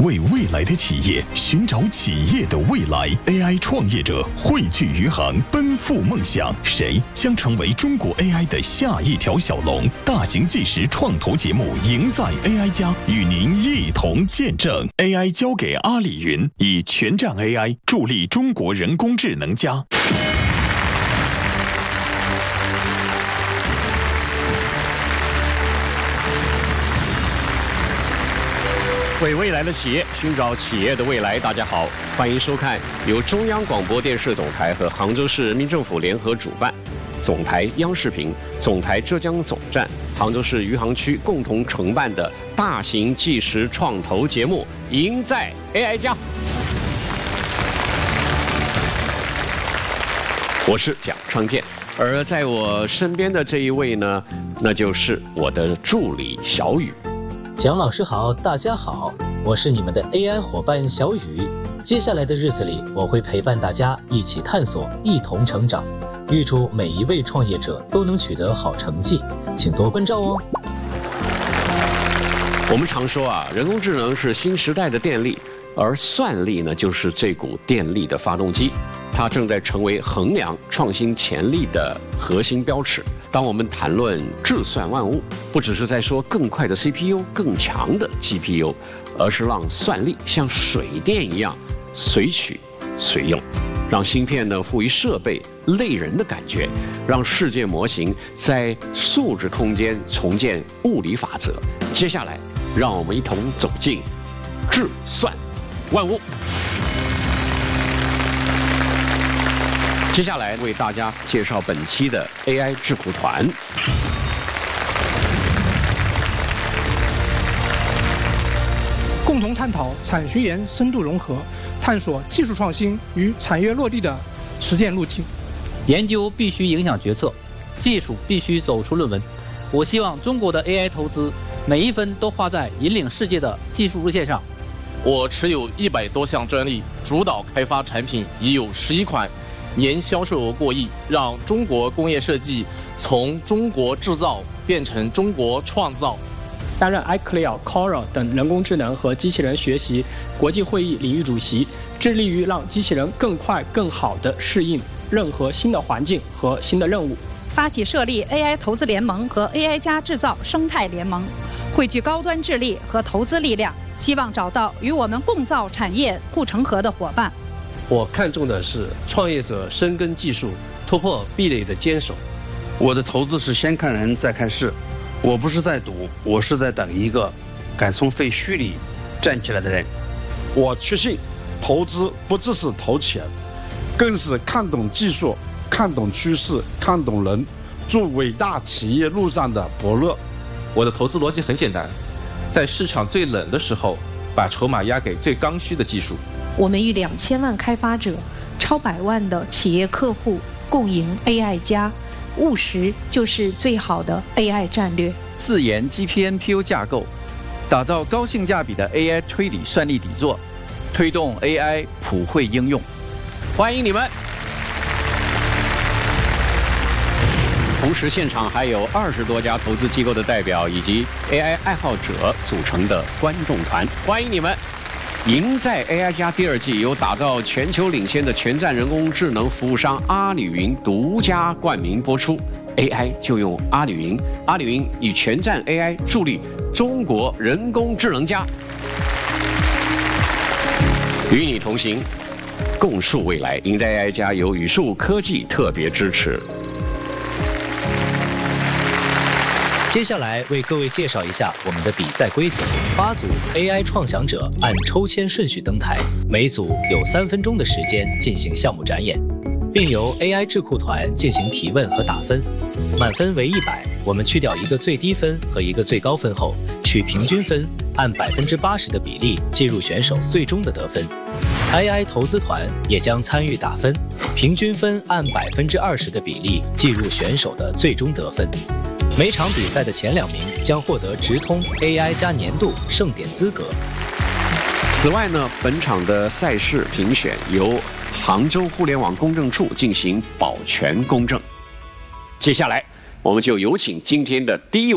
为未来的企业寻找企业的未来。AI 创业者汇聚余杭，奔赴梦想。谁将成为中国 AI 的下一条小龙？大型纪实创投节目《赢在 AI 家》与您一同见证。AI 交给阿里云，以全站 AI 助力中国人工智能家。 为未来的企业寻找企业的未来。大家好，欢迎收看由中央广播电视总台和杭州市人民政府联合主办，总台央视频、总台浙江总站、杭州市余杭区共同承办的大型纪实创投节目《赢在 AI 家》。我是蒋昌建，而在我身边的这一位呢，那就是我的助理小雨。 蒋老师好，大家好，我是你们的 AI 伙伴小雨。接下来的日子里，我会陪伴大家一起探索，一同成长。预祝每一位创业者都能取得好成绩，请多关照哦。 我们常说啊，人工智能是新时代的电力，而算力呢，就是这股电力的发动机，它正在成为衡量创新潜力的核心标尺。当我们谈论智算万物，不只是在说更快的 CPU、更强的 GPU， 而是让算力像水电一样随取随用，让芯片呢赋予设备类人的感觉，让世界模型在数值空间重建物理法则。接下来，让我们一同走进智算万物。接下来为大家介绍本期的 AI 智库团。 共同探讨产学研深度融合，探索技术创新与产业落地的实践路径。 研究必须影响决策，技术必须走出论文。我希望中国的 AI 投资每一分都花在引领世界的技术路线上。 我持有100多项专利，主导开发产品已有11款。年销售额过亿，让中国工业设计从中国制造变成中国创造。 担任 iClear、Cora 等人工智能和机器人学习国际会议领域主席，致力于让机器人更快、更好地适应任何新的环境和新的任务。 发起设立 AI 投资联盟和 AI 加制造生态联盟，汇聚高端智力和投资力量，希望找到与我们共造产业护城河的伙伴。 我看重的是创业者深耕技术、突破壁垒的坚守。 我的投资是先看人再看事，我不是在赌，我是在等一个敢从废墟里站起来的人。 我确信，投资不只是投钱，更是看懂技术、看懂趋势、看懂人，做伟大企业路上的伯乐。 我的投资逻辑很简单，在市场最冷的时候，把筹码压给最刚需的技术。 我们与2000万开发者、超100万的企业客户共赢 AI 加，务实就是最好的 AI 战略。 自研 GPNPU 架构，打造高性价比的 AI 推理算力底座，推动 AI 普惠应用。 欢迎你们！同时，现场还有20多家投资机构的代表以及 AI 爱好者组成的观众团，欢迎你们！赢在 AI 家第2季由打造全球领先的全站人工智能服务商阿里云独家冠名播出。AI 就用阿里云，阿里云以全站 AI 助力中国人工智能家，与你同行，共树未来。赢在 AI 家由宇树科技特别支持。 接下来为各位介绍一下我们的比赛规则：8组 AI 创想者按抽签顺序登台，每组有3分钟的时间进行项目展演，并由 AI 智库团进行提问和打分。满分为100，我们去掉一个最低分和一个最高分后，取平均分，按80%的比例计入选手最终的得分。AI 投资团也将参与打分，平均分按20%的比例计入选手的最终得分。每场比赛的前2名将获得直通 AI 加年度盛典资格。 此外呢，本场的赛事评选由杭州互联网公证处进行保全公证。接下来，我们就有请今天的第一位。